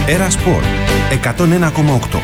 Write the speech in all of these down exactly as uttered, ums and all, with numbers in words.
Έρα Σπορ εκατόν ένα κόμμα οκτώ.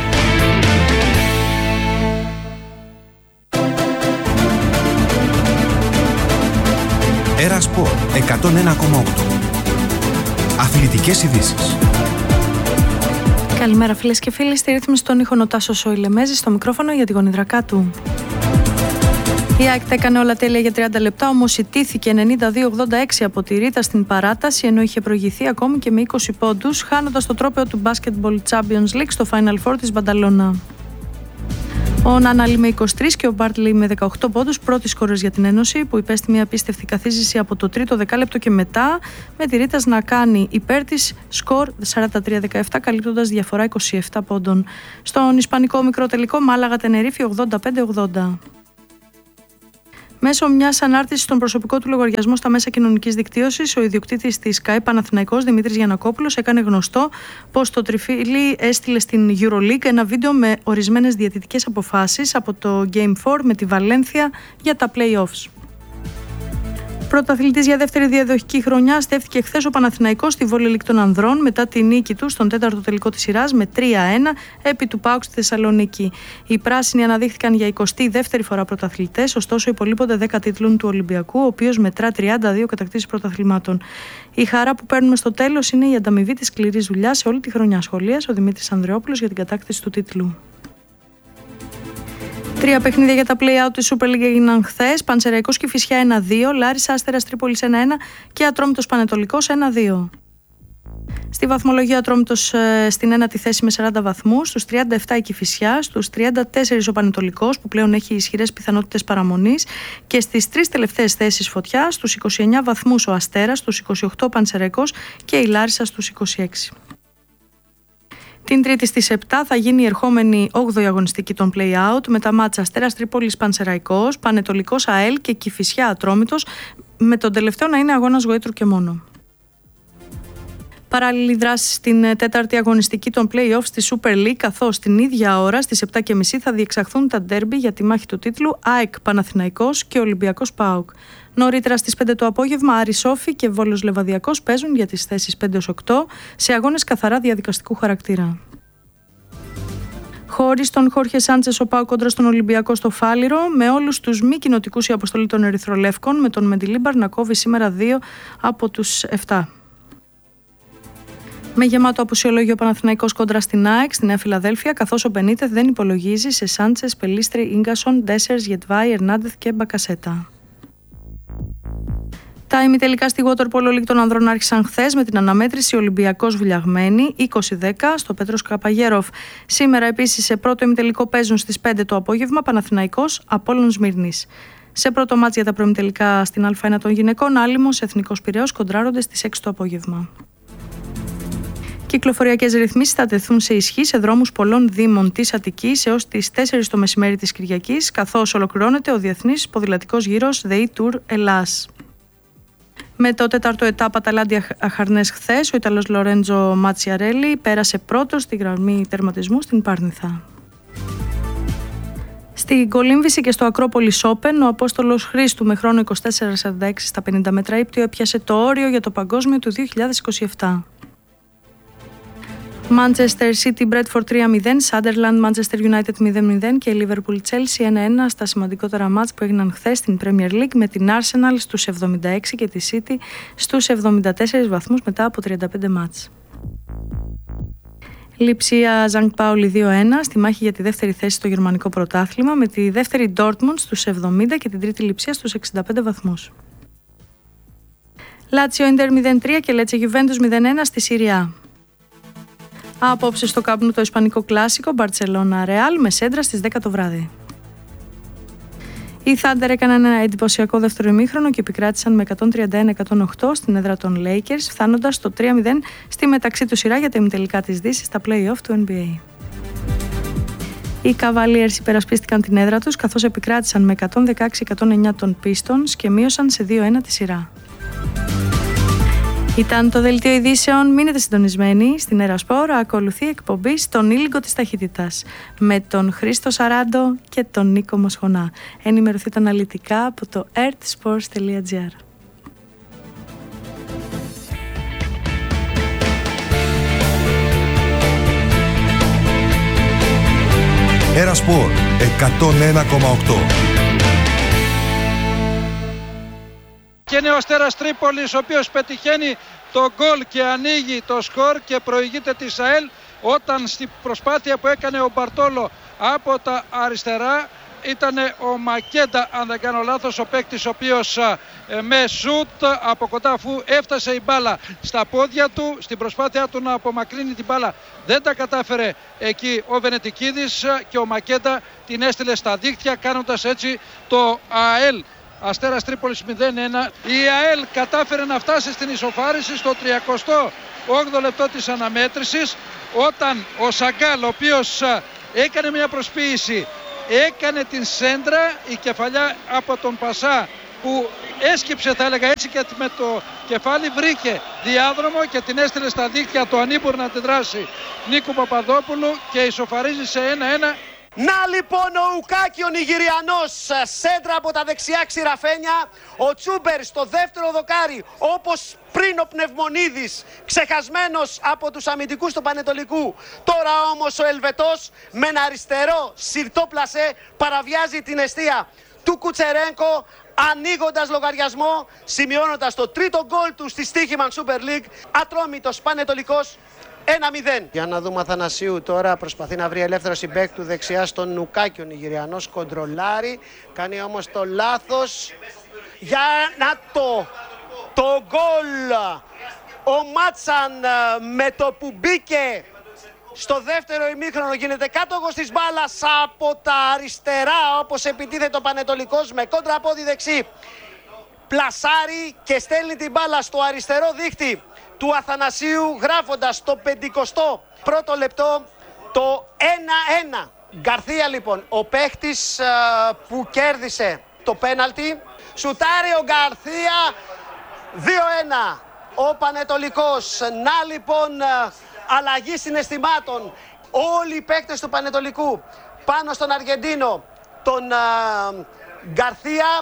Έρα Σπορ εκατόν ένα κόμμα οκτώ. Αθλητικές ειδήσεις. Καλημέρα φίλες και φίλοι, στη ρύθμιση των ήχων ο Τάσος ο Ηλεμέζης, στο μικρόφωνο για τη γονιδρακά του. Η ΑΕΚ τα έκανε όλα τέλεια για τριάντα λεπτά, όμως ιτήθηκε ενενήντα δύο ογδόντα έξι από τη Ρίτα στην παράταση, ενώ είχε προηγηθεί ακόμη και με είκοσι πόντους, χάνοντας το τρόπαιο του Basketball Champions League στο Final Four της Μπανταλώνα. Ο Νάναλι με είκοσι τρία και ο Μπάρτλι με δεκαοκτώ πόντους, πρώτοι σκόρερς για την Ένωση, που υπέστη μια απίστευτη καθίζηση από το τρίτο δεκάλεπτο και μετά, με τη Ρίτας να κάνει υπέρ της σκορ σαράντα τρία δεκαεπτά, καλύπτοντας διαφορά είκοσι επτά πόντων. Στον ισπανικό μικρό τελικό, Μάλαγα Τενερίφη ογδόντα πέντε ογδόντα. Μέσω μιας ανάρτησης στον προσωπικό του λογαριασμό στα μέσα κοινωνικής δικτύωσης, ο ιδιοκτήτης της ΚΑΕ Παναθηναϊκός Δημήτρης Γιαννακόπουλος έκανε γνωστό πως το Τριφύλι έστειλε στην EuroLeague ένα βίντεο με ορισμένες διαιτητικές αποφάσεις από το Game φορ με τη Βαλένθια για τα play-offs. Πρωταθλητής για δεύτερη διαδοχική χρονιά στέφθηκε χθες ο Παναθηναϊκός στη Volley League των Ανδρών μετά τη νίκη του στον τέταρτο τελικό της σειράς με τρία ένα επί του ΠΑΟΚ στη Θεσσαλονίκη. Οι πράσινοι αναδείχθηκαν για εικοστή δεύτερη φορά πρωταθλητές, ωστόσο υπολείπονται δέκα τίτλων του Ολυμπιακού, ο οποίος μετρά τριάντα δύο κατακτήσεις πρωταθλημάτων. Η χαρά που παίρνουμε στο τέλος είναι η ανταμοιβή της σκληρής δουλειάς σε όλη τη χρονιά, σχολίασε ο Δημήτρης Ανδρεόπουλος για την κατάκτηση του τίτλου. Τρία παιχνίδια για τα play-out της Super League έγιναν χθες. Πανσεραϊκός Κηφισιά ένα δύο, Λάρισα Αστέρας Τρίπολης ένα ένα και Ατρόμητος Πανετολικός ένα δύο. Στη βαθμολογία Ατρόμητος ε, στην ένατη θέση με σαράντα βαθμούς, στους τριάντα επτά η Κηφισιά, στους τριάντα τέσσερα ο Πανετολικός που πλέον έχει ισχυρές πιθανότητες παραμονής και στις τρεις τελευταίες θέσεις Φωτιά, στους είκοσι εννέα βαθμούς ο Αστέρας, στους είκοσι οκτώ ο Πανσεραϊκός και η Λάρισα στους είκοσι έξι. Την Τρίτη στις επτά θα γίνει η ερχόμενη όγδοη αγωνιστική των play-out με τα μάτσα Αστέρας Τρίπολης Πανσεραϊκός, Πανετολικός ΑΕΛ και Κηφισιά Ατρόμητος, με τον τελευταίο να είναι αγώνας γοήτρου και μόνο. Παράλληλη δράση στην τέταρτη αγωνιστική των play-off στη Super League, καθώς την ίδια ώρα στις επτά και μισή θα διεξαχθούν τα ντέρμπι για τη μάχη του τίτλου ΑΕΚ Παναθηναϊκός και Ολυμπιακός ΠΑΟΚ. Νωρίτερα στις πέντε το απόγευμα, Άρης Σόφι και Βόλος Λεβαδιακός παίζουν για τις θέσεις πέντε έως οκτώ σε αγώνες καθαρά διαδικαστικού χαρακτήρα. Χωρίς τον Χόρχε Σάντσες, ο ΠΑΟΚ κόντρα στον Ολυμπιακό στο Φάληρο, με όλους τους μη κοινοτικούς η αποστολή των Ερυθρολεύκων, με τον Μεντιλίμπαρ να κόβει σήμερα δύο από τους επτά. Με γεμάτο απουσιολόγιο ο Παναθηναϊκός κόντρα στην ΑΕΚ στη Νέα Φιλαδέλφια, καθώς ο Μπενίτεθ δεν υπολογίζει σε Σάντσες, Πελίστρη, Ίγκασον, Ντέσσερς, Γετβάη, Ερνάντεθ και Μπακασέτα. Τα ημιτελικά στη Water Polo League των Ανδρών άρχισαν χθες με την αναμέτρηση Ολυμπιακός Βουλιαγμένη είκοσι δέκα στο Πέτρος Καπαγέροφ. Σήμερα επίσης σε πρώτο ημιτελικό παίζουν στις πέντε το απόγευμα Παναθηναϊκός Απόλλων Σμύρνης. Σε πρώτο μάτς για τα προημιτελικά στην Α1 των γυναικών, Άλυμος Εθνικός Πειραιώς κοντράρονται στις έξι το απόγευμα. Κυκλοφοριακές ρυθμίσεις θα τεθούν σε ισχύ σε δρόμους πολλών δήμων της Αττικής έως τις τέσσερις το μεσημέρι της Κυριακής, καθώς ολοκληρώνεται ο Διεθνής Ποδηλατικός Γύρος The E-Tour Ελλάς. Με το τέταρτο ετάπα Ταλάντια Αχαρνές χθες, ο Ιταλός Λορέντζο Ματσιαρέλη πέρασε πρώτος στη γραμμή τερματισμού στην Πάρνηθα. Στην κολύμβηση και στο Ακρόπολης Open, ο Απόστολος Χρήστου με χρόνο είκοσι τέσσερα σαράντα έξι στα πενήντα μέτρα ύπτιο έπιασε το όριο για το παγκόσμιο του δύο χιλιάδες είκοσι επτά. Manchester City Bradford τρία μηδέν, Sunderland Manchester United μηδέν μηδέν και Liverpool Chelsea ένα ένα στα σημαντικότερα μάτς που έγιναν χθες στην Premier League, με την Arsenal στους εβδομήντα έξι και τη City στους εβδομήντα τέσσερα βαθμούς μετά από τριάντα πέντε μάτς. Λειψία Ζανκ Πάολι δύο ένα στη μάχη για τη δεύτερη θέση στο γερμανικό πρωτάθλημα, με τη δεύτερη Dortmund στους εβδομήντα και την τρίτη Λειψία στους εξήντα πέντε βαθμούς. Λάτσιο Ίντερ μηδέν τρία και Λέτσε Juventus μηδέν ένα στη Συρία. Απόψε στο κάπνου το ισπανικό κλάσικο Μπαρτσελώνα Ρεάλ με σέντρα στις δέκα το βράδυ. Οι Thunder έκαναν ένα εντυπωσιακό δεύτερο ημίχρονο και επικράτησαν με εκατόν τριάντα ένα εκατόν οκτώ στην έδρα των Lakers, φτάνοντας στο τρία μηδέν στη μεταξύ του σειρά για τα ημιτελικά της Δύσης στα play-off του N B A. Οι Cavaliers υπερασπίστηκαν την έδρα τους, καθώς επικράτησαν με εκατόν δεκαέξι εκατόν εννέα των Pistons και μείωσαν σε δύο ένα τη σειρά. Ήταν το δελτίο ειδήσεων. Μείνετε συντονισμένοι στην Έρα Σπορ. Ακολουθεί εκπομπή στον ήλιγκο της ταχύτητας με τον Χρήστο Σαράντο και τον Νίκο Μοσχονά. Ενημερωθείτε αναλυτικά από το earthsports τελεία gr. Ερασπορ εκατόν ένα κόμμα οκτώ. Και είναι ο Αστέρας Τρίπολης, ο οποίος πετυχαίνει το γκολ και ανοίγει το σκορ και προηγείται της ΑΕΛ, όταν στην προσπάθεια που έκανε ο Μπαρτόλο από τα αριστερά ήταν ο Μακέντα, αν δεν κάνω λάθος, ο παίκτης ο οποίος ε, με σουτ από κοντά, αφού έφτασε η μπάλα στα πόδια του, στην προσπάθεια του να απομακρύνει την μπάλα δεν τα κατάφερε εκεί ο Βενετικίδης και ο Μακέντα την έστειλε στα δίχτυα, κάνοντας έτσι το ΑΕΛ Αστέρας Τρίπολης μηδέν ένα. Η ΑΕΛ κατάφερε να φτάσει στην ισοφάριση στο τριακοστό όγδοο λεπτό της αναμέτρησης, όταν ο Σαγκάλ, ο οποίος έκανε μια προσποίηση, έκανε την σέντρα, η κεφαλιά από τον Πασά που έσκυψε, θα έλεγα έτσι, και με το κεφάλι βρήκε διάδρομο και την έστειλε στα δίχτυα του ανήμπορου να αντιδράσει Νίκου Παπαδόπουλου και ισοφαρίζει σε ένα ένα. Να λοιπόν ο Ουκάκη ο Νιγηριανός, σέντρα από τα δεξιά ξηραφένια, ο Τσούμπερ στο δεύτερο δοκάρι, όπως πριν ο Πνευμονίδης, ξεχασμένος από τους αμυντικούς του Πανετολικού. Τώρα όμως ο Ελβετός με ένα αριστερό σιρτό πλασέ παραβιάζει την εστία του Κουτσερένκο, ανοίγοντας λογαριασμό, σημειώνοντας το τρίτο γκολ του στη Στίχημαν Super League. Ατρόμητος Πανετολικός ένα μηδέν. Για να δούμε, Αθανασίου τώρα προσπαθεί να βρει ελεύθερο συμπέκ του δεξιά στον Νουκάκη. Ο Νιγηριανός κοντρολάρει, κάνει όμως το λάθος. Για να το, το γκολ. Ο Μάτσαν με το που μπήκε στο δεύτερο ημίχρονο γίνεται κάτοχος της μπάλας από τα αριστερά, όπως επιτίθεται ο Πανετολικός με κόντρα πόδι δεξί. Πλασάρει και στέλνει την μπάλα στο αριστερό δίχτυ του Αθανασίου, γράφοντας το πεντηκοστό πρώτο λεπτό το ένα ένα. Γκαρθία λοιπόν, ο παίχτης α, που κέρδισε το πέναλτι, σουτάρει ο Γκαρθία, δύο ένα ο Πανετολικός. Να λοιπόν α, αλλαγή συναισθημάτων, όλοι οι παίκτες του Πανετολικού πάνω στον Αργεντίνο, τον α, Γκαρθία,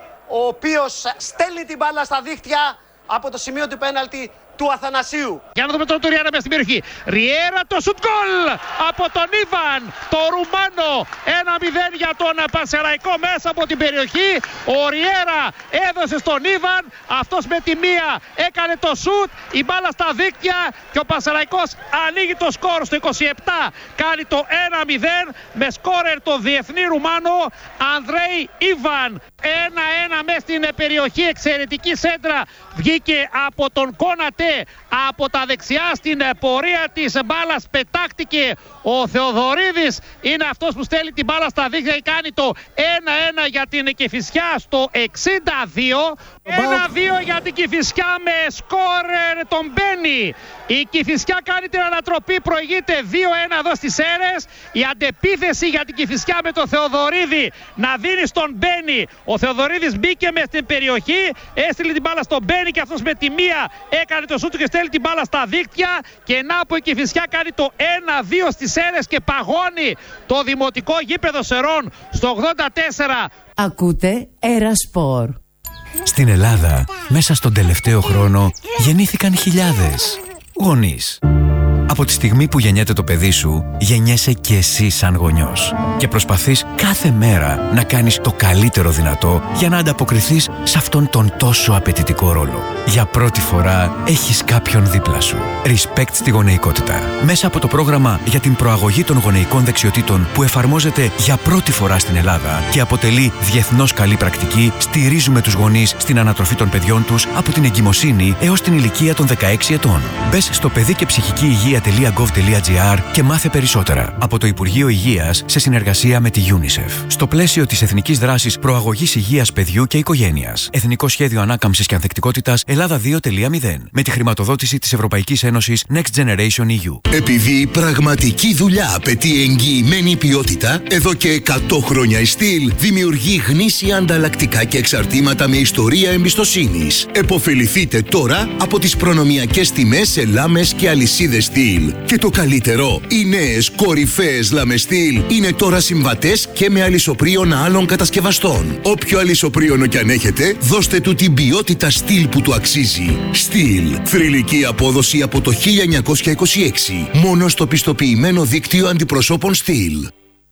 ο οποίος στέλνει την μπάλα στα δίχτυα από το σημείο του πέναλτι του Αθανασίου. Για να δούμε τώρα το Ριέρα μέσα στην περιοχή. Ριέρα, το σουτ γκολ από τον Ιβαν, το Ρουμάνο. ένα μηδέν για τον Πανσεραϊκό μέσα από την περιοχή. Ο Ριέρα έδωσε στον Ιβαν, αυτός με τη μία έκανε το σουτ, η μπάλα στα δίκτυα και ο Πανσεραϊκός ανοίγει το σκορ στο είκοσι επτά. Κάνει το ένα μηδέν με σκόρερ το διεθνή Ρουμάνο Ανδρέη Ιβαν. ένα ένα μέσα στην περιοχή, εξαιρετική σέντρα βγήκε από τον Κόνατε. Από τα δεξιά στην πορεία της μπάλας πετάχτηκε ο Θεοδωρίδης, είναι αυτός που στέλνει την μπάλα στα δίχτυα και κάνει το ένα ένα για την Κηφισιά στο εξήντα δύο. ένα δύο για την Κηφισιά με σκόρερ τον Μπένι. Η Κηφισιά κάνει την ανατροπή, προηγείται δύο ένα εδώ στις Σέρρες. Η αντεπίθεση για την Κηφισιά με τον Θεοδωρίδη να δίνει στον Μπένι. Ο Θεοδωρίδης μπήκε μες στην περιοχή, έστειλε την μπάλα στον Μπένι και αυτός με τη μία έκανε το σούτ και στέλνει την μπάλα στα δίκτυα. Και να που η Κηφισιά κάνει το ένα δύο στις Σέρρες και παγώνει το δημοτικό γήπεδο Σερών στο ογδόντα τέσσερα. Ακούτε Ερασπορ. Στην Ελλάδα, μέσα στον τελευταίο χρόνο, γεννήθηκαν χιλιάδες γονείς. Από τη στιγμή που γεννιέται το παιδί σου, γεννιέσαι και εσύ σαν γονιός. Και προσπαθείς κάθε μέρα να κάνεις το καλύτερο δυνατό για να ανταποκριθείς σε αυτόν τον τόσο απαιτητικό ρόλο. Για πρώτη φορά έχεις κάποιον δίπλα σου. Respect στη γονεϊκότητα. Μέσα από το πρόγραμμα για την προαγωγή των γονεϊκών δεξιοτήτων που εφαρμόζεται για πρώτη φορά στην Ελλάδα και αποτελεί διεθνώς καλή πρακτική, στηρίζουμε τους γονείς στην ανατροφή των παιδιών τους από την εγκυμοσύνη έως την ηλικία των δεκαέξι ετών. Μπες στο παιδί και ψυχική υγεία.gov.gr και μάθε περισσότερα. Από το Υπουργείο Υγείας σε συνεργασία με τη UNICEF. Στο πλαίσιο της Εθνικής Δράσης Προαγωγής Υγείας Παιδιού και Οικογένειας. Εθνικό Σχέδιο Ανάκαμψης και Ανθεκτικότητας Ελλάδα δύο τελεία μηδέν. Με τη χρηματοδότηση της Ευρωπαϊκής Ένωσης Next Generation ι γιου. Επειδή η πραγματική δουλειά απαιτεί εγγυημένη ποιότητα, εδώ και εκατό χρόνια η Στυλ δημιουργεί γνήσια ανταλλακτικά και εξαρτήματα με ιστορία εμπιστοσύνης. Εποφεληθείτε τώρα από τις προνομιακές τιμές σε λάμες και αλυσίδες Στυλ. Και το καλύτερο, οι νέες κορυφαίες λάμες Στυλ είναι τώρα συμβατές και με αλυσοπρίων άλλων κατασκευαστών. Όποιο αλυσοπρίωνο κι αν έχετε, δώστε του την ποιότητα Στυλ που του αξίζει. Στυλ, θρυλική απόδοση από το χίλια εννιακόσια είκοσι έξι. Μόνο στο πιστοποιημένο δίκτυο αντιπροσώπων Στυλ.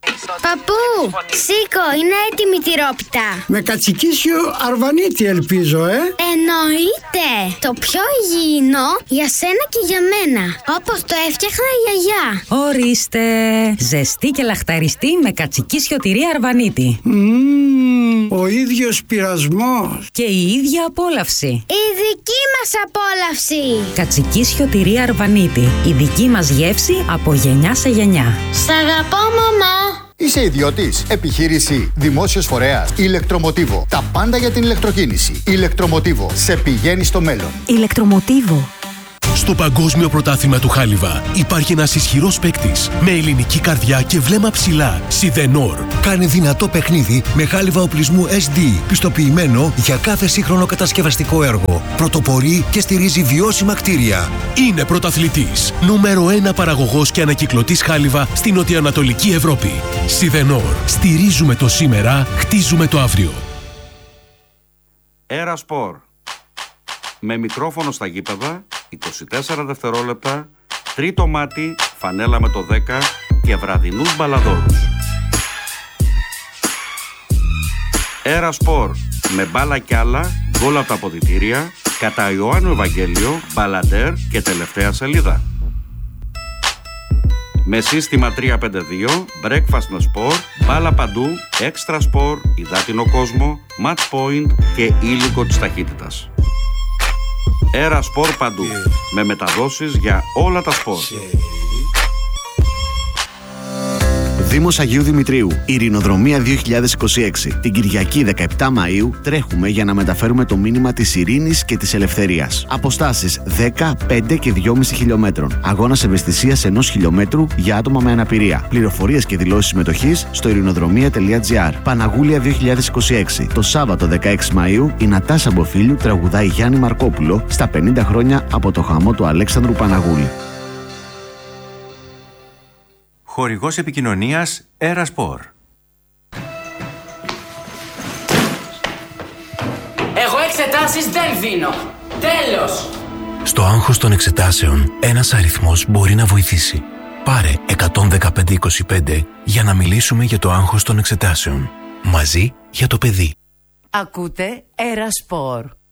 Παππού, σήκω, είναι έτοιμη η τυρόπιτα. Με κατσικίσιο αρβανίτη ελπίζω, ε. Εννοείται. Το πιο υγιεινό για σένα και για μένα. Όπως το έφτιαχνα η γιαγιά. Ορίστε. Ζεστή και λαχταριστή με κατσικίσιο τυρί αρβανίτη. Mm, ο ίδιος πειρασμός. Και η ίδια απόλαυση. Η δική μας απόλαυση. Κατσικίσιο τυρί αρβανίτη. Η δική μας γεύση από γενιά σε γενιά. Σ' αγαπώ, μαμά. Είσαι ιδιώτης, επιχείρηση, δημόσιος φορέας, ηλεκτρομοτίβο. Τα πάντα για την ηλεκτροκίνηση. Ηλεκτρομοτίβο. Σε πηγαίνει στο μέλλον. Ηλεκτρομοτίβο. Στο Παγκόσμιο Πρωτάθλημα του Χάλιβα υπάρχει ένας ισχυρός παίκτης με ελληνική καρδιά και βλέμμα ψηλά. Σιδενόρ. Κάνει δυνατό παιχνίδι με χάλιβα οπλισμού ες ντι, πιστοποιημένο για κάθε σύγχρονο κατασκευαστικό έργο. Πρωτοπορεί και στηρίζει βιώσιμα κτίρια. Είναι πρωταθλητής. Νούμερο ένα παραγωγός και ανακυκλωτής χάλιβα στην νοτιοανατολική Ευρώπη. Σιδενόρ. Στηρίζουμε το σήμερα, χτίζουμε το αύριο. Έρα Σπορ. Με μικρόφωνο στα γήπεδα, είκοσι τέσσερα δευτερόλεπτα, τρίτο μάτι, φανέλα με το δέκα και βραδινούς μπαλαδόρους. Έρα Σπορ, με μπάλα κι άλλα, γκολ από τα αποδυτήρια, κατά Ιωάννου Ευαγγέλιο, μπαλαντέρ και τελευταία σελίδα. Με σύστημα τρία πέντε δύο, breakfast με σπορ, μπάλα παντού, έξτρα σπορ, υδάτινο κόσμο, match point και ήλικο της ταχύτητας. Έρα Σπορ παντού, με μεταδόσεις για όλα τα σπορ. Δήμος Αγίου Δημητρίου, Ειρηνοδρομία δύο χιλιάδες είκοσι έξι. Την Κυριακή δεκαεπτά Μαΐου τρέχουμε για να μεταφέρουμε το μήνυμα της ειρήνης και της ελευθερίας. Αποστάσεις δέκα, πέντε και δυόμισι χιλιόμετρων. Αγώνας ευαισθησίας ενός χιλιόμετρου για άτομα με αναπηρία. Πληροφορίες και δηλώσεις συμμετοχής στο ειρηνοδρομία τελεία τζι άρ. Παναγούλια δύο χιλιάδες είκοσι έξι. Το Σάββατο δεκαέξι Μαΐου η Νατάσα Μποφίλιου τραγουδάει Γιάννη Μαρκόπουλο στα πενήντα χρόνια από το χαμό του Αλέξανδρου Παναγούλη. Χορηγός επικοινωνίας Έρα Σπορ. Εγώ εξετάσεις δεν δίνω. Τέλος. Στο άγχος των εξετάσεων, ένας αριθμός μπορεί να βοηθήσει. Πάρε εκατόν δεκαπέντε είκοσι πέντε για να μιλήσουμε για το άγχος των εξετάσεων. Μαζί για το παιδί. Ακούτε Έρα Σπορ.